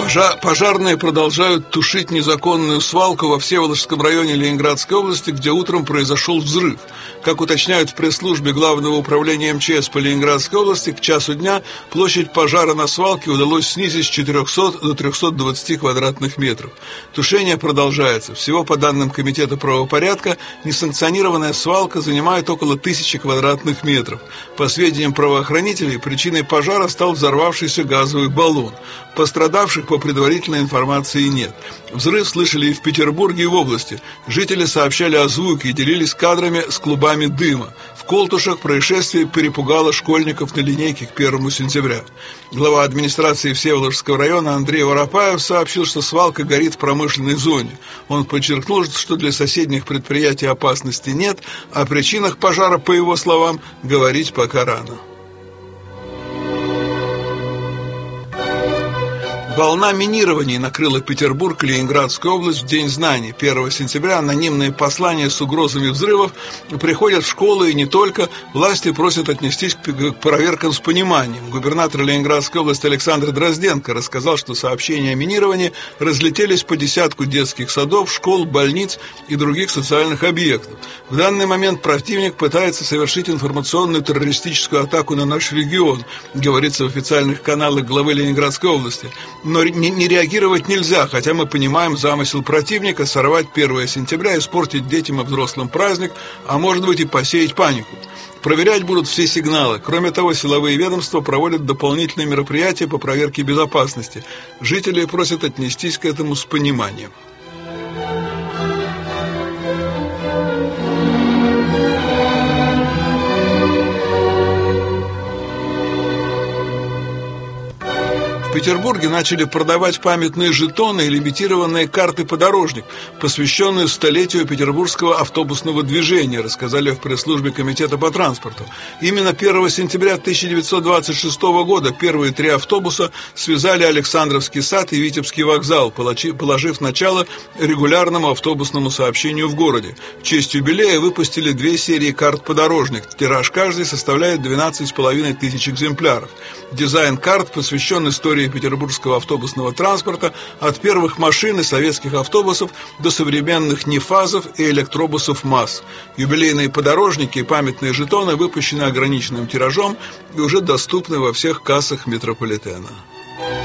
Пожарные продолжают тушить незаконную свалку во Всеволожском районе Ленинградской области, где утром произошел взрыв. Как уточняют в пресс-службе Главного управления МЧС по Ленинградской области, к часу дня площадь пожара на свалке удалось снизить с 400 до 320 квадратных метров. Тушение продолжается. Всего, по данным Комитета правопорядка, несанкционированная свалка занимает около 1000 квадратных метров. По сведениям правоохранителей, причиной пожара стал взорвавшийся газовый баллон. Пострадавших по предварительной информации нет. Взрыв слышали и в Петербурге, и в области. Жители сообщали о звуке и делились кадрами с клубами дыма. В Колтушах происшествие перепугало школьников на линейке к 1 сентября. Глава администрации Всеволожского района Андрей Воропаев сообщил, что свалка горит в промышленной зоне. Он подчеркнул, что для соседних предприятий опасности нет, о причинах пожара, по его словам, говорить пока рано. Волна минирований накрыла Петербург и Ленинградскую область в День знаний. 1 сентября анонимные послания с угрозами взрывов приходят в школы и не только. Власти просят отнестись к проверкам с пониманием. Губернатор Ленинградской области Александр Дрозденко рассказал, что сообщения о минировании разлетелись по десятку детских садов, школ, больниц и других социальных объектов. В данный момент противник пытается совершить информационную террористическую атаку на наш регион, говорится в официальных каналах главы Ленинградской области. Но не реагировать нельзя, хотя мы понимаем замысел противника сорвать 1 сентября, испортить детям и взрослым праздник, а может быть и посеять панику. Проверять будут все сигналы. Кроме того, силовые ведомства проводят дополнительные мероприятия по проверке безопасности. Жители просят отнестись к этому с пониманием. В Петербурге начали продавать памятные жетоны и лимитированные карты «Подорожник», посвященные столетию петербургского автобусного движения, рассказали в пресс-службе Комитета по транспорту. Именно 1 сентября 1926 года первые 3 автобуса связали Александровский сад и Витебский вокзал, положив начало регулярному автобусному сообщению в городе. В честь юбилея выпустили 2 серии карт «Подорожник». Тираж каждой составляет 12,5 тысяч экземпляров. Дизайн карт посвящен истории петербургского автобусного транспорта от первых машин и советских автобусов до современных нефазов и электробусов МАЗ. Юбилейные подорожники и памятные жетоны выпущены ограниченным тиражом и уже доступны во всех кассах метрополитена.